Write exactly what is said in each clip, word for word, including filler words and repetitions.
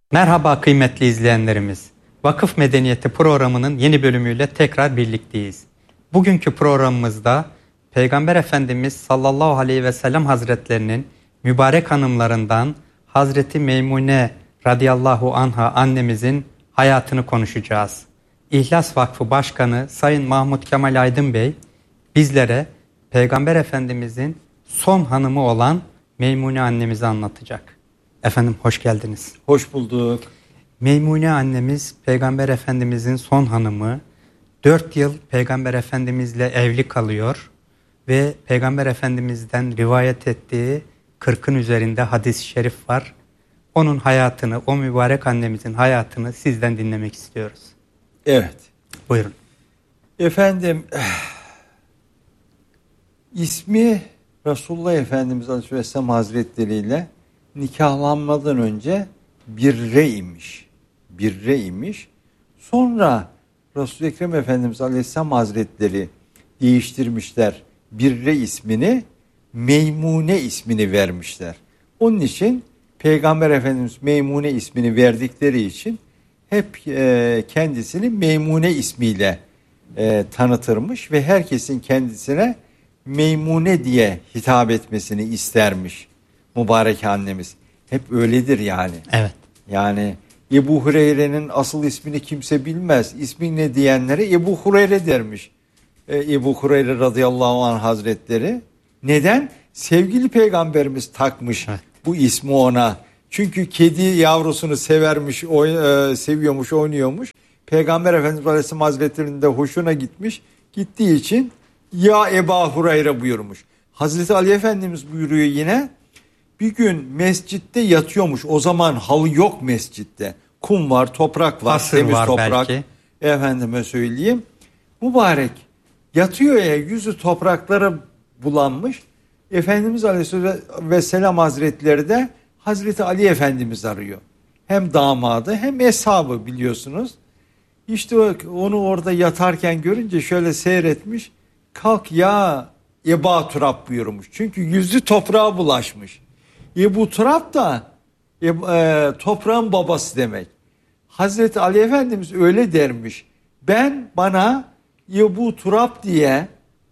Merhaba kıymetli izleyenlerimiz. Vakıf Medeniyeti programının yeni bölümüyle tekrar birlikteyiz. Bugünkü programımızda Peygamber Efendimiz sallallahu aleyhi ve sellem hazretlerinin mübarek hanımlarından Hazreti Meymune radıyallahu anha annemizin hayatını konuşacağız. İhlas Vakfı Başkanı Sayın Mahmut Kemal Aydın Bey bizlere Peygamber Efendimizin son hanımı olan Meymune annemizi anlatacak. Efendim hoş geldiniz. Hoş bulduk. Meymune annemiz Peygamber Efendimizin son hanımı. Dört yıl Peygamber Efendimizle evli kalıyor ve Peygamber Efendimiz'den rivayet ettiği kırkın üzerinde hadis-i şerif var. Onun hayatını, o mübarek annemizin hayatını sizden dinlemek istiyoruz. Evet. Buyurun. Efendim, ismi Resulullah Efendimiz Aleyhisselam Hazretleri ile nikahlanmadan önce Birre imiş. Birre imiş. Sonra Resul-i Ekrem Efendimiz Aleyhisselam Hazretleri değiştirmişler. Birre ismini, Meymune ismini vermişler. Onun için Peygamber Efendimiz Meymune ismini verdikleri için hep e, kendisini Meymune ismiyle e, tanıtırmış ve herkesin kendisine Meymune diye hitap etmesini istermiş mübarek annemiz. Hep öyledir yani. Evet. Yani Ebu Hureyre'nin asıl ismini kimse bilmez. İsmin ne diyenlere Ebu Hureyre dermiş. E, Ebu Hureyre radıyallahu anh hazretleri. Neden? Sevgili peygamberimiz takmış evet. bu ismi ona. Çünkü kedi yavrusunu severmiş, oy, e, seviyormuş, oynuyormuş. Peygamber Efendimiz Aleyhisselam Hazretleri'nin de hoşuna gitmiş. Gittiği için ya Ebu Hureyre buyurmuş. Hazreti Ali Efendimiz buyuruyor yine. Bir gün mescitte yatıyormuş. O zaman halı yok mescitte. Kum var, toprak var, Asır temiz var toprak. Belki. Efendime söyleyeyim. Mübarek yatıyor ya, yüzü topraklara bulanmış. Efendimiz Aleyhisselam Hazretleri de Hazreti Ali Efendimiz arıyor. Hem damadı hem eshabı biliyorsunuz. İşte onu orada yatarken görünce şöyle seyretmiş. Kalk ya Ebu Turab buyurmuş. Çünkü yüzü toprağa bulaşmış. Ebu Turab da e, e, toprağın babası demek. Hazreti Ali Efendimiz öyle dermiş. Ben bana Ebu Turab diye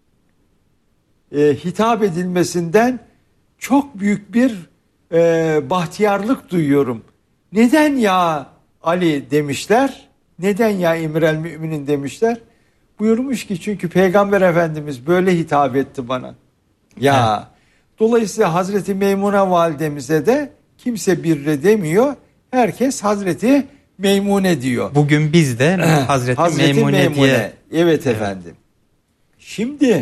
e, hitap edilmesinden çok büyük bir e, bahtiyarlık duyuyorum. Neden ya Ali demişler? Neden ya Emirel Müminin demişler? Buyurmuş ki çünkü Peygamber Efendimiz böyle hitap etti bana. Ya evet. Dolayısıyla Hazreti Meymune validemize de kimse Birre demiyor. Herkes Hazreti Meymune diyor. Bugün biz de Hazreti, Hazreti Meymune, Meymune diye. Evet, evet efendim. Şimdi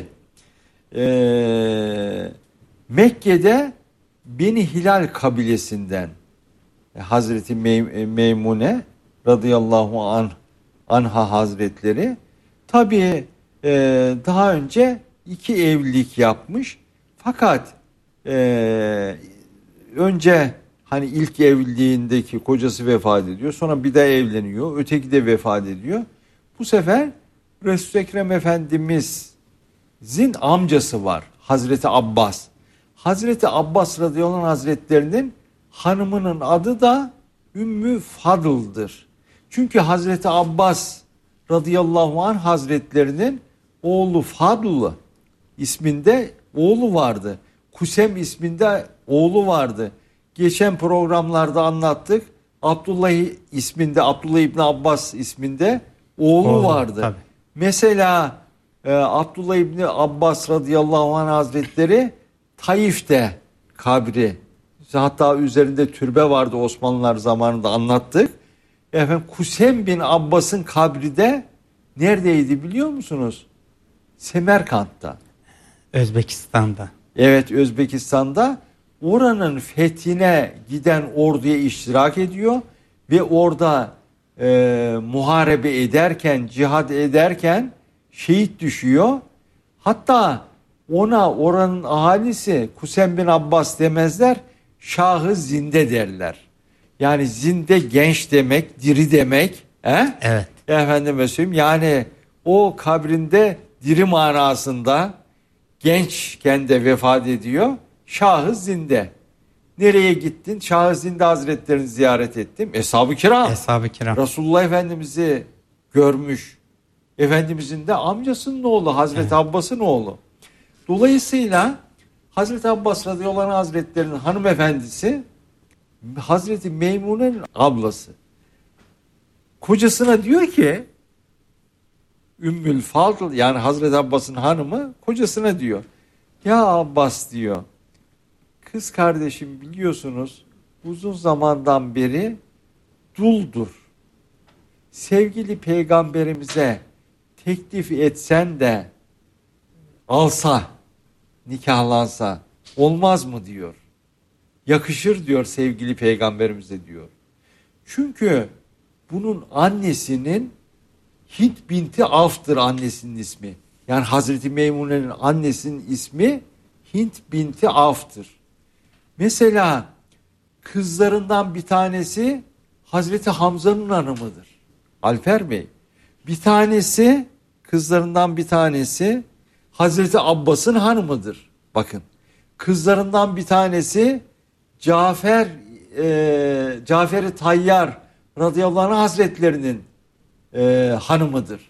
e, Mekke'de Beni Hilal kabilesinden Hazreti Mey- Meymune radıyallahu anh, anha hazretleri tabii e, daha önce iki evlilik yapmış. Fakat e, önce hani ilk evliliğindeki kocası vefat ediyor. Sonra bir daha evleniyor. Öteki de vefat ediyor. Bu sefer Resul-i Ekrem Efendimiz'in amcası var. Hazreti Abbas. Hazreti Abbas radıyallahu anh hazretlerinin hanımının adı da Ümmü Fadıl'dır. Çünkü Hazreti Abbas radıyallahu anh hazretlerinin oğlu Fadıl isminde oğlu vardı. Kusem isminde oğlu vardı. Geçen programlarda anlattık. Abdullah isminde, Abdullah İbni Abbas isminde oğlu, oğlu vardı. Tabii. Mesela e, Abdullah İbni Abbas radıyallahu anh hazretleri Taif'te kabri. Hatta üzerinde türbe vardı, Osmanlılar zamanında anlattık. Efendim Kusem bin Abbas'ın kabri de neredeydi biliyor musunuz? Semerkant'ta. Özbekistan'da. Evet, Özbekistan'da. Oranın fethine giden orduya iştirak ediyor ve orada e, muharebe ederken, cihad ederken şehit düşüyor. Hatta ona oranın ahalisi Kusem bin Abbas demezler, Şahı Zinde derler. Yani zinde genç demek, diri demek. He? Evet. Efendime söyleyeyim, yani o kabrinde diri manasında gençken de vefat ediyor. Şahı Zinde. Nereye gittin? Şahı-Zinde Hazretleri'ni ziyaret ettim. Eshab-ı Kiram. Eshab-ı Kiram. Resulullah Efendimiz'i görmüş. Efendimizin de amcasının oğlu, Hazreti evet. Abbas'ın oğlu. Dolayısıyla Hazreti Abbas radıyallahu anh Hazretleri'nin hanımefendisi Hazreti Meymune'nin ablası. Kocasına diyor ki Ümmül Fadıl, yani Hazreti Abbas'ın hanımı kocasına diyor. Ya Abbas diyor, kız kardeşim biliyorsunuz uzun zamandan beri duldur. Sevgili peygamberimize teklif etsen de alsa, nikahlansa olmaz mı diyor. Yakışır diyor sevgili peygamberimize diyor. Çünkü bunun annesinin Hint binti Avf'tır annesinin ismi. Yani Hazreti Meymune'nin annesinin ismi Hint binti Avf'tır. Mesela kızlarından bir tanesi Hazreti Hamza'nın hanımıdır. Alper Bey. Bir tanesi, kızlarından bir tanesi Hazreti Abbas'ın hanımıdır. Bakın. Kızlarından bir tanesi Cafer e, Cafer-i Tayyar radıyallahu anh Hazretlerinin e, hanımıdır.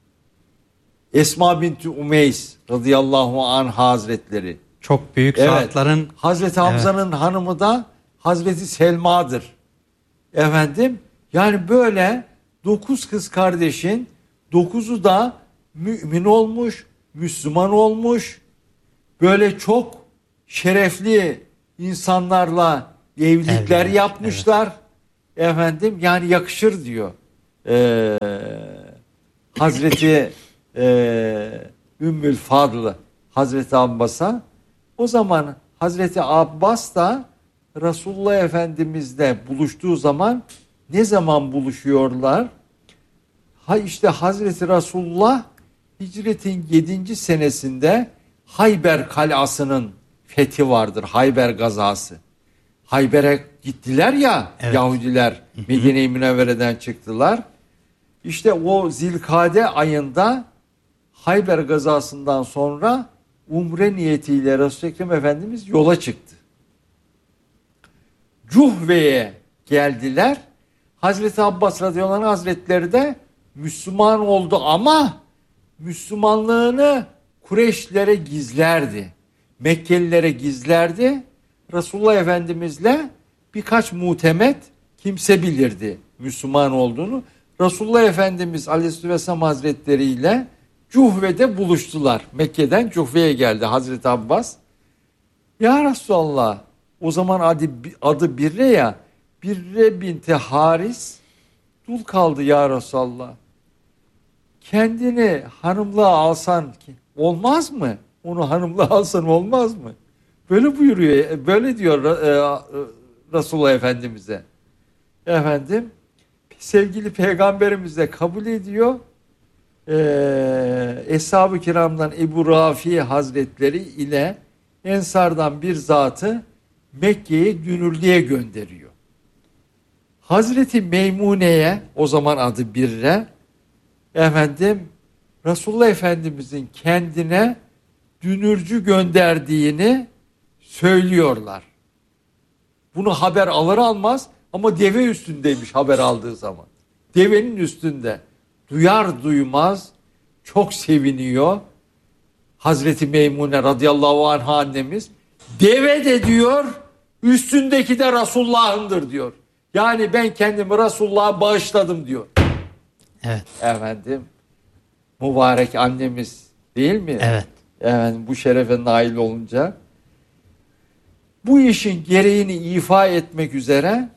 Esma binti Umeys radıyallahu anh Hazretleri. Çok büyük evet. zatların. Hazreti Hamza'nın evet. hanımı da Hazreti Selma'dır. Efendim, yani böyle dokuz kız kardeşin dokuzu da mümin olmuş, Müslüman olmuş, böyle çok şerefli insanlarla evlilikler evet, yapmışlar. Evet. Efendim, yani yakışır diyor. Ee, Hazreti e, Ümmül Fadıl Hazreti Abbas'a. O zaman Hazreti Abbas da Resulullah Efendimiz'le buluştuğu zaman ne zaman buluşuyorlar? Ha işte Hazreti Resulullah hicretin yedinci senesinde Hayber Kalası'nın fethi vardır. Hayber gazası. Hayber'e gittiler ya evet. Yahudiler, Medine-i Münevvere'den çıktılar. İşte o Zilkade ayında Hayber gazasından sonra umre niyetiyle Resul-i Ekrem Efendimiz yola çıktı. Cuhve'ye geldiler. Hazreti Abbas radıyallahu anh Hazretleri de Müslüman oldu ama Müslümanlığını Kureyşlilere gizlerdi. Mekkelilere gizlerdi. Resulullah Efendimizle birkaç mutemet kimse bilirdi Müslüman olduğunu. Resulullah Efendimiz Aleyhisselatü Vesselam Hazretleri ile Cuhve'de buluştular. Mekke'den Cuhve'ye geldi Hazreti Abbas. Ya Resulallah, o zaman adı, adı Birre ya, Birre binti Haris dul kaldı ya Resulallah. Kendini hanımlığa alsan olmaz mı? Onu hanımlığa alsan olmaz mı? Böyle buyuruyor, böyle diyor e, Resulullah Efendimiz'e. Efendim, sevgili peygamberimiz de kabul ediyor. Ee, Eshab-ı Kiram'dan Ebu Rafi Hazretleri ile Ensar'dan bir zatı Mekke'ye dünürlüğe gönderiyor. Hazreti Meymune'ye, o zaman adı Birre, efendim Resulullah Efendimizin kendine dünürcü gönderdiğini söylüyorlar. Bunu haber alır almaz ama deve üstündeymiş haber aldığı zaman. Devenin üstünde. Duyar duymaz çok seviniyor. Hazreti Meymune radıyallahu anh annemiz, deve de diyor üstündeki de Resulullah'ındır diyor. Yani ben kendimi Resulullah'a bağışladım diyor. Evet. Efendim, mübarek annemiz değil mi? Evet. Efendim, bu şerefe nail olunca bu işin gereğini ifa etmek üzere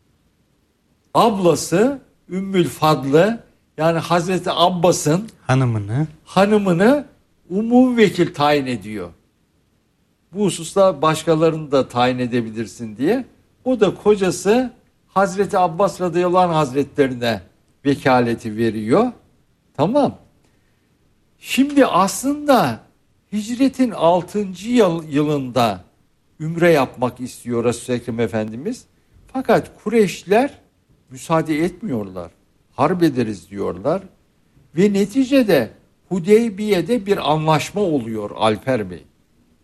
ablası Ümmül Fadlı, yani Hazreti Abbas'ın hanımını hanımını umum vekil tayin ediyor. Bu hususta başkalarını da tayin edebilirsin diye. O da kocası Hazreti Abbas radıyallahu anh Hazretlerine vekaleti veriyor. Tamam. Şimdi aslında hicretin altıncı yıl, yılında ümre yapmak istiyor Resul-i Ekrem Efendimiz. Fakat Kureyşliler müsaade etmiyorlar. Harp ederiz diyorlar. Ve neticede Hudeybiye'de bir anlaşma oluyor Alper Bey.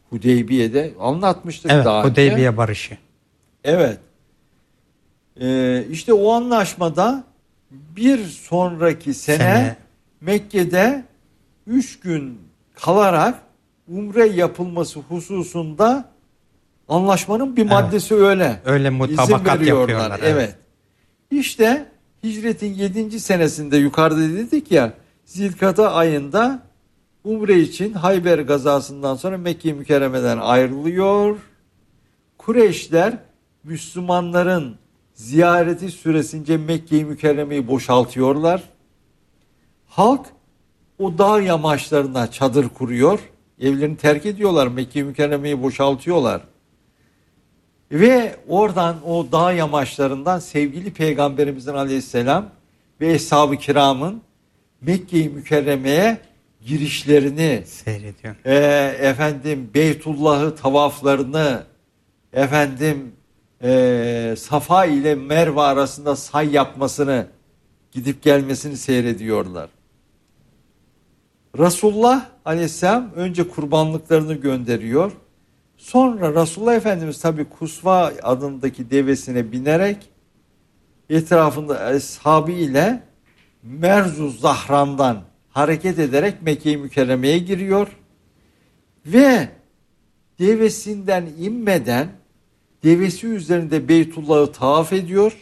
Hudeybiye'de anlatmıştık Evet, daha önce. Hudeybiye barışı. Evet. Ee, işte o anlaşmada bir sonraki sene, Sene. Mekke'de üç gün kalarak umre yapılması hususunda anlaşmanın bir Evet. maddesi öyle. Öyle İzin mutabakat veriyorlar. yapıyorlar. Evet. Evet. İşte hicretin yedinci senesinde yukarıda dedik ya, Zilkada ayında umre için Hayber gazasından sonra Mekke-i Mükerreme'den ayrılıyor. Kureyşler Müslümanların ziyareti süresince Mekke-i Mükerreme'yi boşaltıyorlar. Halk o dağ yamaçlarına çadır kuruyor. Evlerini terk ediyorlar. Mekke-i Mükerreme'yi boşaltıyorlar. Ve oradan, o dağ yamaçlarından sevgili Peygamberimizin aleyhisselam ve Eshab-ı Kiram'ın Mekke-i Mükerreme'ye girişlerini, Seyrediyor. e, efendim Beytullah'ı tavaflarını, efendim e, Safa ile Merve arasında say yapmasını, gidip gelmesini seyrediyorlar. Resulullah aleyhisselam önce kurbanlıklarını gönderiyor. Sonra Resulullah Efendimiz tabi Kusva adındaki devesine binerek etrafında eshabı ile Merzu Zahran'dan hareket ederek Mekke-i Mükerreme'ye giriyor. Ve devesinden inmeden devesi üzerinde Beytullah'ı tavaf ediyor.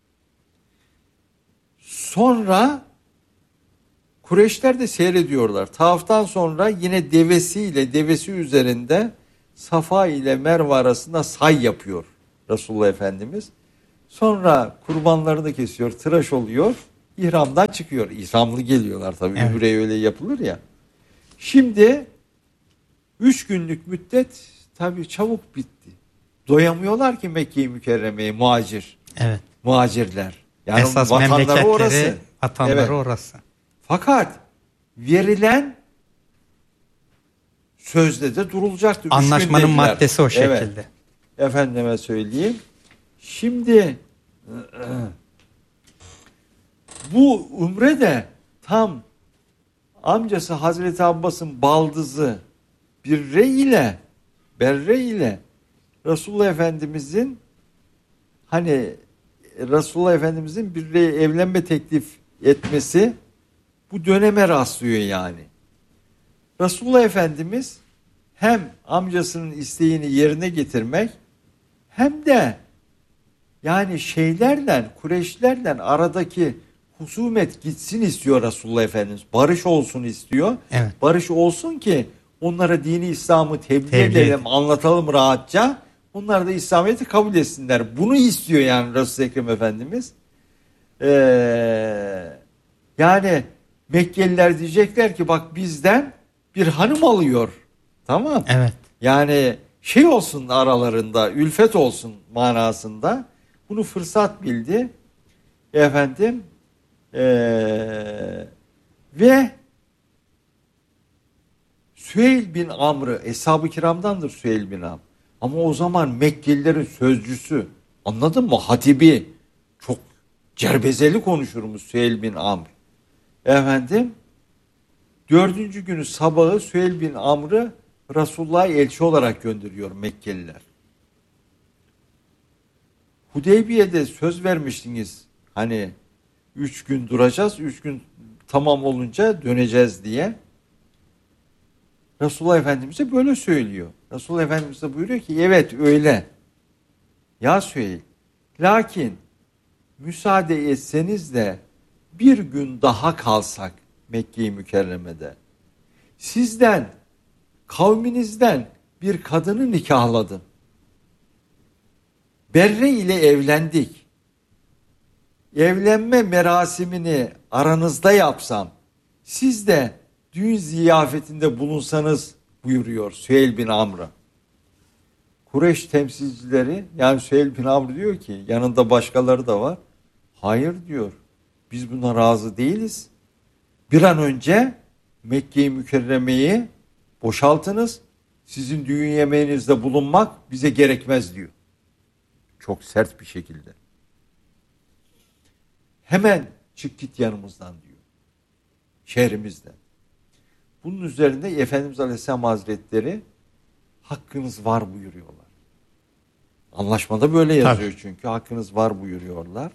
Sonra Kureyşler de seyrediyorlar. Tavaftan sonra yine devesiyle devesi üzerinde Safa ile Merve arasında say yapıyor Resulullah Efendimiz. Sonra kurbanlarını kesiyor, tıraş oluyor, ihramdan çıkıyor. İhramlı geliyorlar tabii. Evet. Ümre öyle yapılır ya. Şimdi üç günlük müddet tabii çabuk bitti. Doyamıyorlar ki Mekke-i Mükerreme'ye muhacir. Evet. Muhacirler. Yani esas vatanları memleketleri, orası. vatanları Evet. orası. Fakat verilen sözde de durulacaktı. Anlaşmanın maddesi o şekilde. Evet. Efendime söyleyeyim. Şimdi bu umre de tam amcası Hazreti Abbas'ın baldızı Birre ile Berre ile Resulullah Efendimizin hani Resulullah Efendimizin Birre'ye evlenme teklif etmesi bu döneme rastlıyor yani. Resulullah Efendimiz hem amcasının isteğini yerine getirmek hem de yani şeylerle, Kureyşlerle aradaki husumet gitsin istiyor Resulullah Efendimiz. Barış olsun istiyor. Evet. Barış olsun ki onlara dini İslam'ı tebliğ, tebliğ edelim, anlatalım rahatça. Onlar da İslamiyet'i kabul etsinler. Bunu istiyor yani Resul-i Ekrem Efendimiz. Ee, yani Mekkeliler diyecekler ki bak bizden bir hanım alıyor. Tamam. Evet. Yani şey olsun aralarında, ülfet olsun manasında. Bunu fırsat bildi. Efendim ee, ve Süheyl bin Amr'ı, Eshab-ı Kiram'dandır Süheyl bin Amr. Ama o zaman Mekkelilerin sözcüsü, anladın mı? Hatibi, çok cerbezeli konuşurmuş Süheyl bin Amr. Efendim dördüncü günü sabahı Süheyl bin Amr'ı Resulullah'a elçi olarak gönderiyor Mekkeliler. Hudeybiye'de söz vermiştiniz. Hani üç gün duracağız, üç gün tamam olunca döneceğiz diye. Resulullah Efendimiz'e böyle söylüyor. Resulullah Efendimiz de buyuruyor ki evet öyle. Ya Süheyl, lakin müsaade etseniz de bir gün daha kalsak Mekke-i Mükerreme'de. Sizden, kavminizden bir kadını nikahladım. Berre ile evlendik. Evlenme merasimini aranızda yapsam, siz de düğün ziyafetinde bulunsanız buyuruyor Süheyl bin Amr'a. Kureyş temsilcileri, yani Süheyl bin Amr diyor ki, yanında başkaları da var. Hayır diyor, biz buna razı değiliz. Bir an önce Mekke-i Mükerreme'yi boşaltınız. Sizin düğün yemeğinizde bulunmak bize gerekmez diyor. Çok sert bir şekilde. Hemen çık git yanımızdan diyor. Şehrimizden. Bunun üzerinde Efendimiz Aleyhisselam Hazretleri hakkınız var buyuruyorlar. Anlaşmada böyle yazıyor Tabii. çünkü hakkınız var buyuruyorlar.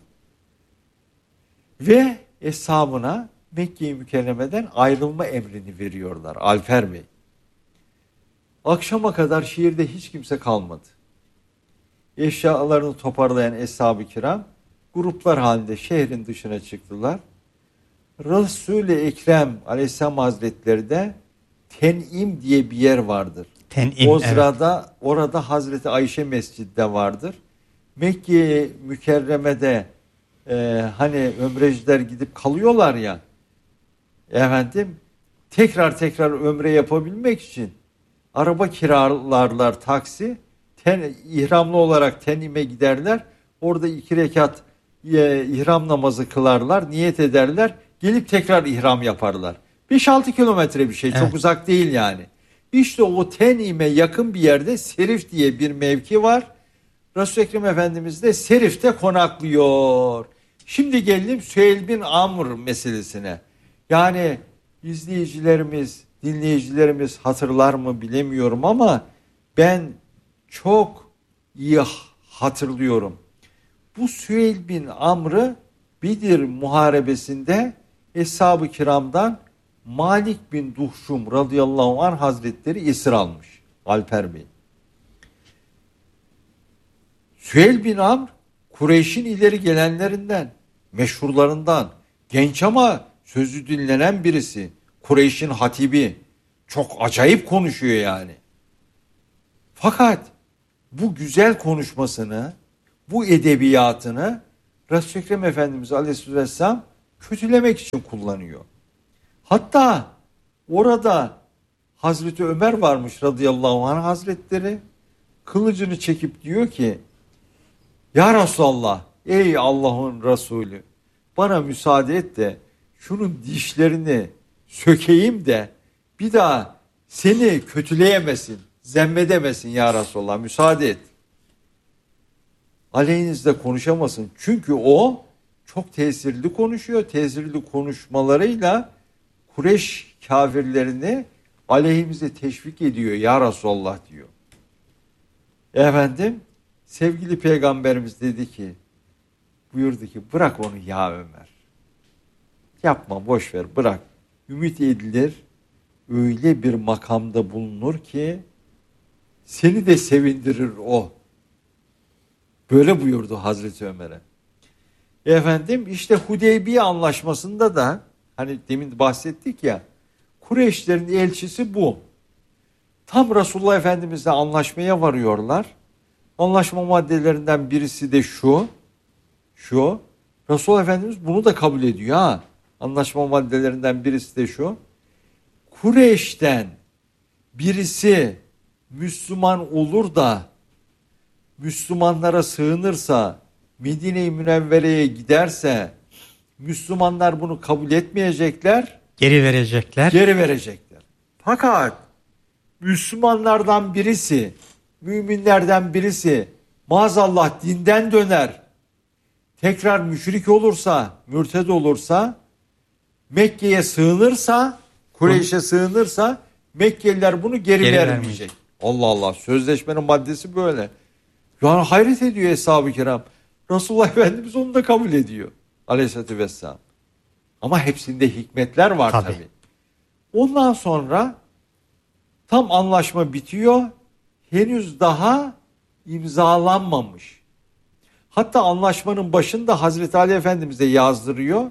Ve eshabına Mekke-i Mükerreme'den ayrılma emrini veriyorlar Alper Bey. Akşama kadar şehirde hiç kimse kalmadı. Eşyalarını toparlayan eshab-ı kiram gruplar halinde şehrin dışına çıktılar. Resul-i Ekrem Aleyhisselam Hazretleri de Ten'im diye bir yer vardır. Ten'im, o evet. sırada orada Hazreti Ayşe Mescid'de vardır. Mekke Mükerreme'de e, hani ömreciler gidip kalıyorlar ya, efendim tekrar tekrar ömre yapabilmek için araba kiralarlar, taksi, ten, ihramlı olarak Ten'ime giderler. Orada iki rekat e, ihram namazı kılarlar, niyet ederler. Gelip tekrar ihram yaparlar. beş altı kilometre bir şey, evet. Çok uzak değil yani. İşte o Ten'ime yakın bir yerde Serif diye bir mevki var. Resul-i Ekrem Efendimiz de Serif'te konaklıyor. Şimdi gelelim Süheyl bin Amr meselesine. Yani izleyicilerimiz, dinleyicilerimiz hatırlar mı bilemiyorum ama ben çok iyi hatırlıyorum. Bu Süheyl bin Amr'ı Bedir muharebesinde Eshab-ı Kiram'dan Malik bin Duhşum radıyallahu anh hazretleri esir almış Alper Bey. Süheyl bin Amr Kureyş'in ileri gelenlerinden, meşhurlarından, genç ama sözü dinlenen birisi. Kureyş'in hatibi. Çok acayip konuşuyor yani. Fakat bu güzel konuşmasını, bu edebiyatını Resul-i Ekrem Efendimiz Aleyhisselam kötülemek için kullanıyor. Hatta orada Hazreti Ömer varmış radıyallahu anh hazretleri, kılıcını çekip diyor ki, ya Resulallah, ey Allah'ın Resulü, bana müsaade et de şunun dişlerini sökeyim de bir daha seni kötüleyemesin, zemmedemesin ya Resulallah, müsaade et. Aleyhinizde konuşamasın. Çünkü o çok tesirli konuşuyor. Tesirli konuşmalarıyla Kureyş kafirlerini aleyhimize teşvik ediyor ya Resulallah diyor. Efendim sevgili peygamberimiz dedi ki, buyurdu ki bırak onu ya Ömer. Yapma, boş ver, bırak. Ümit edilir öyle bir makamda bulunur ki seni de sevindirir o. Böyle buyurdu Hazreti Ömer'e. Efendim işte Hudeybiye anlaşmasında da hani demin bahsettik ya, Kureyşlerin elçisi bu. Tam Resulullah Efendimizle anlaşmaya varıyorlar. Anlaşma maddelerinden birisi de şu. Şu. Resulullah Efendimiz bunu da kabul ediyor ha. Anlaşma maddelerinden birisi de şu. Kureyş'ten birisi Müslüman olur da Müslümanlara sığınırsa, Medine-i Münevvere'ye giderse Müslümanlar bunu kabul etmeyecekler. Geri verecekler. Geri verecekler. Fakat Müslümanlardan birisi, müminlerden birisi maazallah dinden döner, tekrar müşrik olursa, mürted olursa, Mekke'ye sığınırsa, Kureyş'e sığınırsa Mekkeliler bunu geri, Geri vermeyecek. vermeyecek. Allah Allah, sözleşmenin maddesi böyle. Yani hayret ediyor Eshab-ı Kiram. Resulullah Efendimiz onu da kabul ediyor. Aleyhisselatü Vesselam. Ama hepsinde hikmetler var tabii. tabii. Ondan sonra tam anlaşma bitiyor. Henüz daha imzalanmamış. Hatta anlaşmanın başında Hazreti Ali Efendimiz'e yazdırıyor.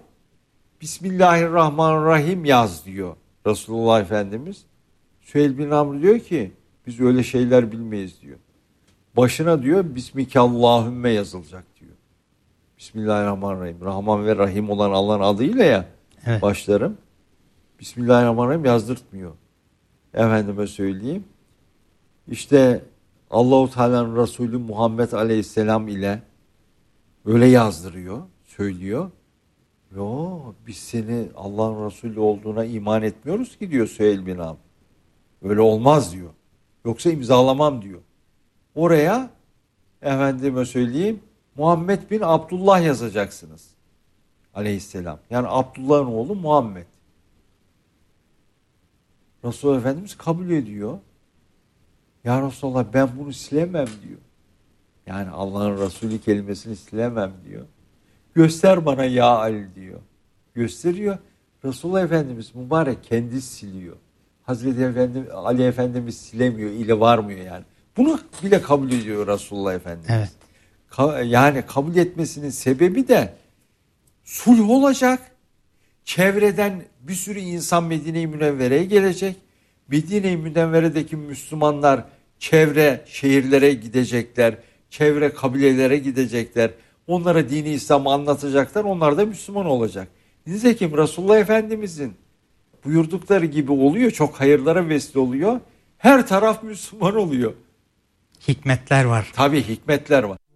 Bismillahirrahmanirrahim yaz diyor Resulullah Efendimiz. Süheyl bin Amr diyor ki biz öyle şeyler bilmeyiz diyor. Başına diyor Bismikallahümme yazılacak diyor. Bismillahirrahmanirrahim. Rahman ve Rahim olan Allah'ın adıyla ya evet. Başlarım. Bismillahirrahmanirrahim yazdırtmıyor. Efendime söyleyeyim. İşte Allahu Teala'nın Resulü Muhammed Aleyhisselam ile öyle yazdırıyor, söylüyor. Yo, biz seni Allah'ın Resulü olduğuna iman etmiyoruz ki diyor Süheyl bin Amr. Öyle olmaz diyor. Yoksa imzalamam diyor. Oraya efendime söyleyeyim Muhammed bin Abdullah yazacaksınız. Aleyhisselam. Yani Abdullah'ın oğlu Muhammed. Resulullah Efendimiz kabul ediyor. Ya Resulallah ben bunu silemem diyor. Yani Allah'ın Resulü kelimesini silemem diyor. Göster bana ya Ali diyor. Gösteriyor. Resulullah Efendimiz mübarek kendi siliyor. Hazreti Efendim, Ali Efendimiz silemiyor, ile varmıyor yani. Bunu bile kabul ediyor Resulullah Efendimiz. Evet. Ka- yani kabul etmesinin sebebi de sulh olacak. Çevreden bir sürü insan Medine-i Münevvere'ye gelecek. Medine-i Münevvere'deki Müslümanlar çevre şehirlere gidecekler. Çevre kabilelere gidecekler. Onlara dini İslam'ı anlatacaklar. Onlar da Müslüman olacak. Nitekim Resulullah Efendimizin buyurdukları gibi oluyor. Çok hayırlara vesile oluyor. Her taraf Müslüman oluyor. Hikmetler var. Tabii hikmetler var.